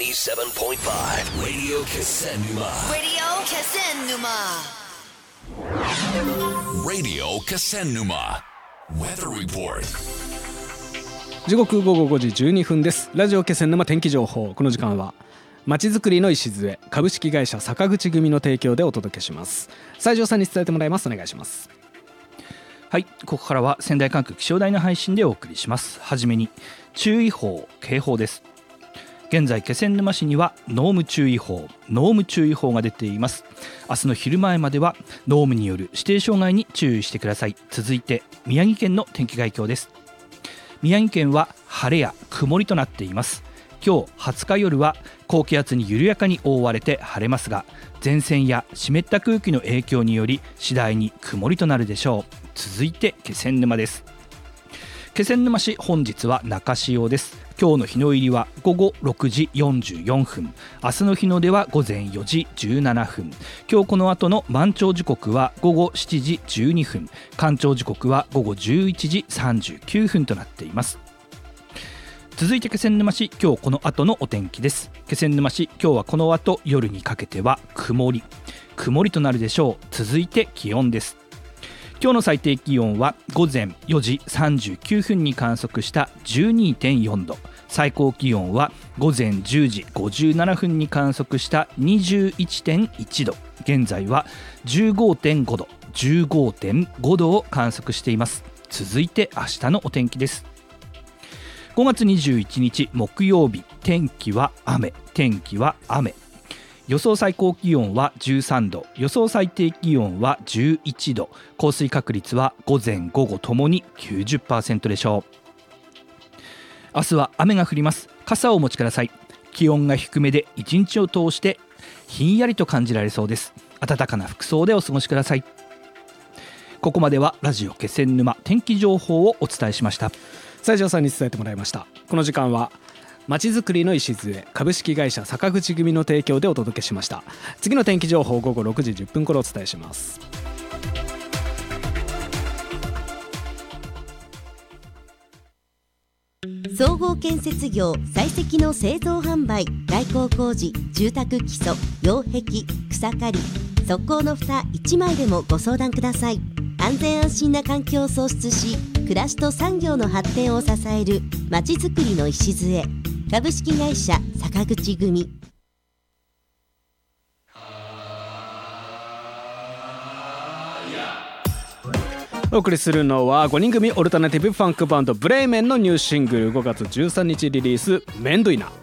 87.5 Radio Casanuma Radio Casanuma Weather Report。 時刻午後5時12分です。ラジオ気仙沼天気情報。この時間はまちづくりの礎株式会社坂口組の提供でお届けします。西条さんに伝えてもらいます。お願いします。 はい、ここからは仙台管区気象台の配信でお送りします。はじめに注意報警報です。現在気仙沼市には濃霧注意報が出ています。明日の昼前までは濃霧による指定障害に注意してください。続いて宮城県の天気概況です。宮城県は晴れや曇りとなっています。今日20日夜は高気圧に緩やかに覆われて晴れますが、前線や湿った空気の影響により次第に曇りとなるでしょう。続いて気仙沼です。気仙沼市、本日は中潮です。今日の日の入りは午後6時44分、明日の日の出は午前4時17分。今日この後の満潮時刻は午後7時12分、干潮時刻は午後11時39分となっています。続いて気仙沼市、今日この後のお天気です。気仙沼市、今日はこの後夜にかけては曇りとなるでしょう。続いて気温です。今日の最低気温は午前4時39分に観測した 12.4 度、最高気温は午前10時57分に観測した 21.1 度、現在は 15.5 度を観測しています。続いて明日のお天気です。5月21日木曜日、天気は雨。予想最高気温は13度、予想最低気温は11度、降水確率は午前午後ともに 90% でしょう。明日は雨が降ります。傘をお持ちください。気温が低めで一日を通してひんやりと感じられそうです。暖かな服装でお過ごしください。ここまではラジオ気仙沼天気情報をお伝えしました。 西条さんに伝えてもらいました。この時間はまちづくりの礎株式会社坂口組の提供でお届けしました。次の天気情報午後6時10分頃お伝えします。 総合建設業採石の製造販売、外構工事、住宅基礎、擁壁、草刈り、側溝の蓋1枚でもご相談ください。安全安心な環境を創出し、暮らしと産業の発展を支えるまちづくりの礎株式会社坂口組。 お送りするのは5人組オルタナティブファンクバンドブレーメンのニューシングル5月13日リリースメンドゥイナ。